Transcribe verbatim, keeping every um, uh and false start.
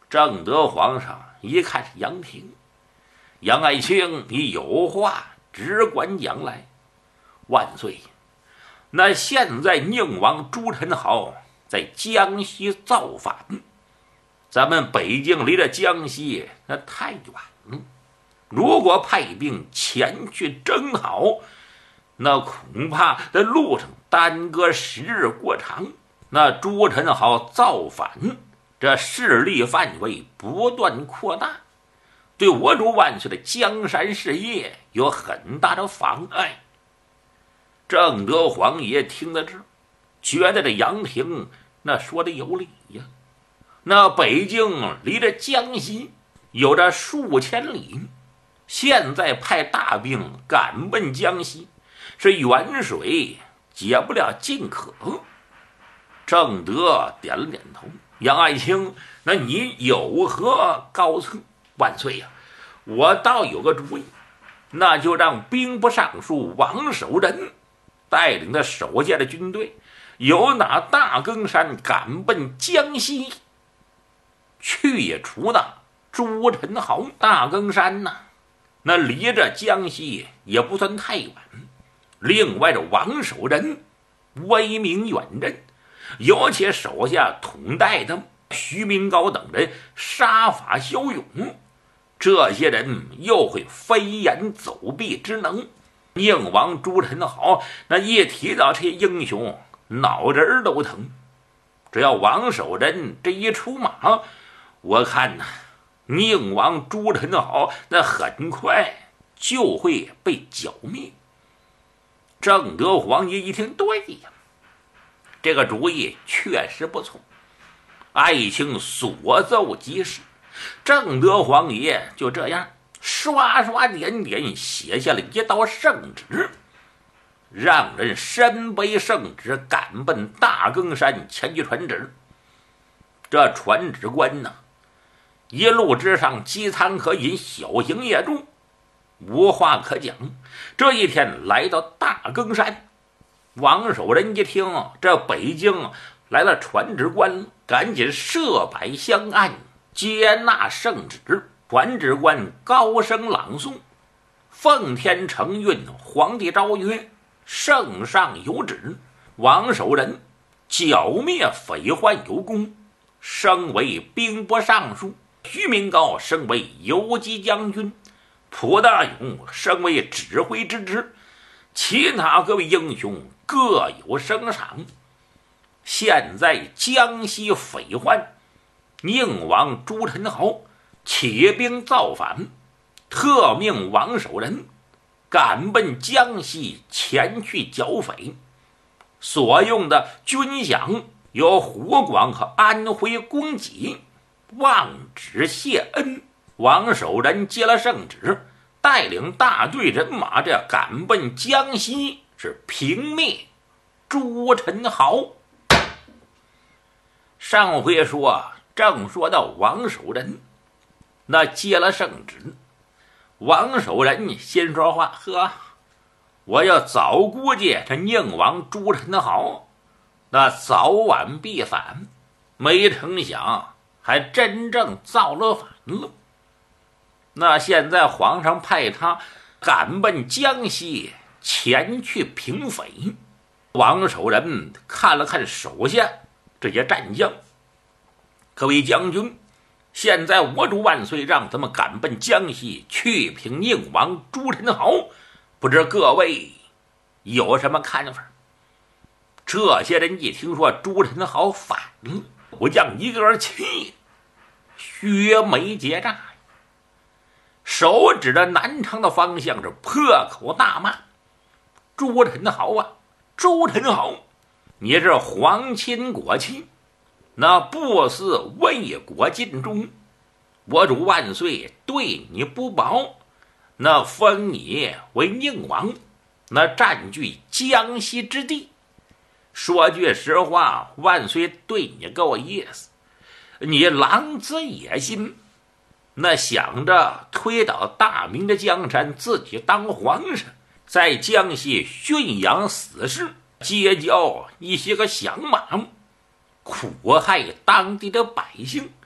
正德皇上一看是杨廷，杨爱卿，你有话只管讲来。万岁！那现在宁王朱宸濠在江西造反，咱们北京离着江西那太远了，如果派兵前去征讨，那恐怕在路上耽搁时日过长。那朱宸濠造反，这势力范围不断扩大，对我主万岁的江山事业有很大的妨碍。正德皇爷听得这，觉得这杨廷那说的有理呀。那北京离着江西有着数千里，现在派大兵赶奔江西，是远水解不了近渴。正德点了点头，杨爱卿，那你有何高策？万岁呀、啊，我倒有个主意，那就让兵部尚书王守仁带领着手下的军队，由那大更山赶奔江西，去除那朱宸濠。大更山呐、啊，那离着江西也不算太远。另外这王守仁威名远震，尤其手下统带的徐明高等人杀伐骁勇，这些人又会飞檐走壁之能。宁王朱宸濠那一提到这些英雄，脑仁都疼。只要王守仁这一出马，我看呐、啊，宁王朱宸濠那很快就会被剿灭。正德皇爷一听，对呀，这个主意确实不错。爱卿所奏即是。正德皇爷就这样刷刷点点写下了一道圣旨，让人身背圣旨赶奔大更山前去传旨。这传旨官呢，一路之上饥餐可饮，小行夜住，无话可讲。这一天来到大更山，王守仁一听这北京来了传旨官，赶紧设摆香案接纳圣旨。传旨官高声朗诵：奉天承运，皇帝诏曰，圣上有旨，王守仁剿灭匪患有功，升为兵部尚书；徐明高升为游击将军，蒲大勇升为指挥之职，其他各位英雄各有升赏。现在江西匪患，宁王朱宸濠起兵造反，特命王守仁赶奔江西前去剿匪，所用的军饷由湖广和安徽供给，望旨谢恩。王守仁接了圣旨，带领大队人马这赶奔江西，是平灭朱宸濠。上回说正说到王守仁那接了圣旨，王守仁先说话，呵，我要早估计这宁王朱宸濠那早晚必反，没成想还真正造了反了。那现在皇上派他赶奔江西前去平匪。王守仁看了看手下这些战将，各位将军，现在我主万岁让咱们赶奔江西去平宁王朱宸濠，不知各位有什么看法？这些人一听说朱宸濠反了，武将一个人气削眉结诈，手指着南昌的方向是破口大骂：朱宸濠啊，朱宸濠，你是皇亲国戚，那不似为国尽忠，我主万岁对你不薄，那封你为宁王，那占据江西之地。说句实话，万岁对你够意思，你狼子野心，那想着推倒大明的江山，自己当皇上，在江西驯养死士，结交一些个响马，苦害当地的百姓。